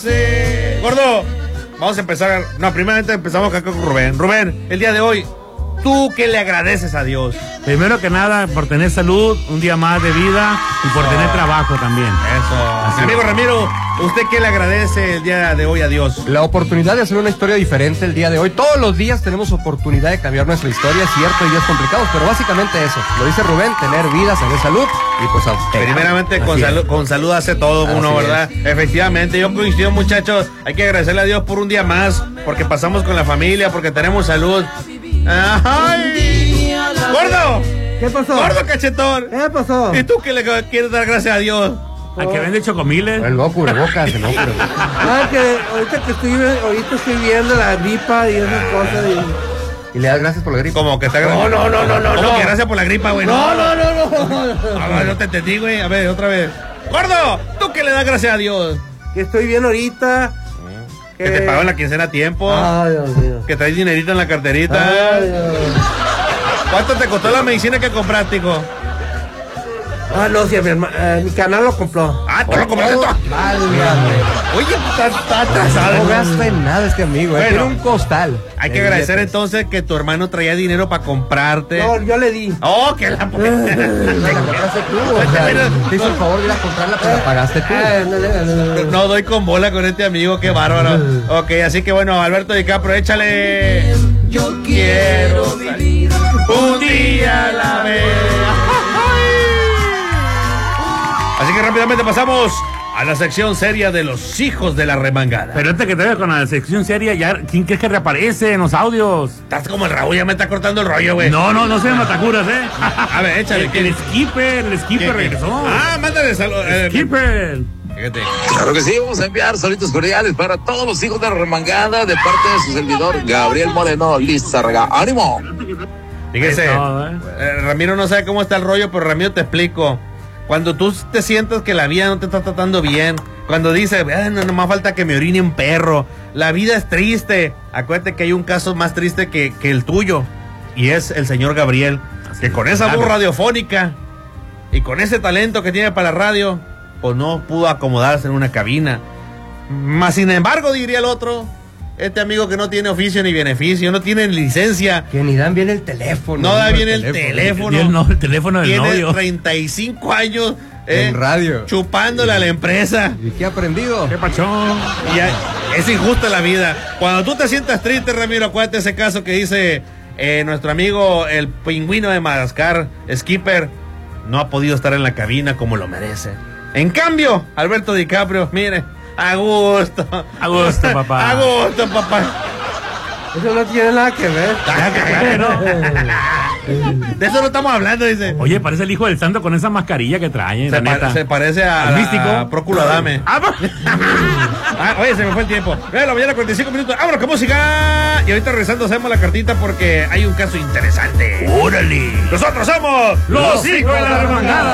Sí. Gordo, vamos a empezar. No, primeramente empezamos acá con Rubén. Rubén, el día de hoy, ¿tú qué le agradeces a Dios? Primero que nada, por tener salud, un día más de vida y por tener trabajo también. Eso. Mi amigo Ramiro, ¿usted qué le agradece el día de hoy a Dios? La oportunidad de hacer una historia diferente el día de hoy. Todos los días tenemos oportunidad de cambiar nuestra historia, cierto, hay días complicados, pero básicamente eso. Lo dice Rubén, tener vida, tener salud y pues primeramente con salud hace todo uno, ¿verdad? Efectivamente, yo coincido, muchachos. Hay que agradecerle a Dios por un día más, porque pasamos con la familia, porque tenemos salud. ¡Ay! ¡Gordo! ¿Qué pasó? ¡Gordo cachetón! ¿Qué pasó? ¿Y tú qué le quieres dar gracias a Dios? Al que vende chocomiles. El no cubrebocas, no cubrebocas. Ah, que ahorita estoy viendo la gripa y esas cosas Y le das gracias por la gripa. Como que está No. ¿Cómo que gracias por la gripa, güey? No. No te entendí, güey. A ver, otra vez. ¡Gordo! ¿Tú qué le das gracias a Dios? Que estoy bien ahorita. Que te pagó la quincena a tiempo. Ay, Dios mío. Que traes dinerito en la carterita. Ay, Dios. ¿Cuánto te costó la medicina que compraste, hijo? Ah, no, sí, mi canal lo compró. Ah, ¿tú lo compraste tú? Válgame. Oye, está atrasado. No gasta en nada este amigo, Bueno, tiene un costal. Hay que agradecer entonces que tu hermano traía dinero para comprarte. No, yo le di. ¡Oh, que la... La compraste tú, o sea, te hizo el favor de ir a comprarla, pero la pagaste tú. No doy con bola con este amigo, qué bárbaro. Ok, así que bueno, Alberto DiCaprio, échale. Yo quiero vivir un día a la vez. Así que rápidamente pasamos a la sección seria de los hijos de la remangada. Pero antes que te vayas con la sección seria, ya, ¿quién crees que reaparece en los audios? Estás como el Raúl, ya me está cortando el rollo, güey. No sean matacuras, A ver, échale. El skipper regresó. Ah, mándale saludos. Skipper. Fíjate. Claro que sí, vamos a enviar saludos cordiales para todos los hijos de la remangada de parte de su servidor Gabriel Moreno Lizarga. ¡Ánimo! Fíjese, Eso, Ramiro no sabe cómo está el rollo, pero Ramiro te explico. Cuando tú te sientas que la vida no te está tratando bien, cuando dices, no más falta que me orine un perro, la vida es triste. Acuérdate que hay un caso más triste que el tuyo, y es el señor Gabriel, que con esa voz radiofónica y con ese talento que tiene para la radio, pues no pudo acomodarse en una cabina. Mas sin embargo, diría el otro, este amigo que no tiene oficio ni beneficio, no tiene licencia. Que ni dan bien el teléfono. No da bien el teléfono. El teléfono del Tiene novio. 35 años en radio. Chupándole a la empresa. ¿Y qué ha aprendido? ¿Qué pachón? Es injusta la vida. Cuando tú te sientas triste, Ramiro, acuérdate ese caso que dice nuestro amigo el pingüino de Madagascar, Skipper, no ha podido estar en la cabina como lo merece. En cambio, Alberto DiCaprio, mire, a gusto. A gusto, papá. A gusto, papá. Eso no tiene nada que ver. De eso no estamos hablando, dice. Oye, parece el hijo del santo con esa mascarilla que trae. Se parece al místico. A Procuro Adame. Oye, se me fue el tiempo. La mañana 45 minutos. ¡Vámonos con música! Y ahorita regresando hacemos la cartita porque hay un caso interesante. ¡Órale! Nosotros somos los hijos de la remangada.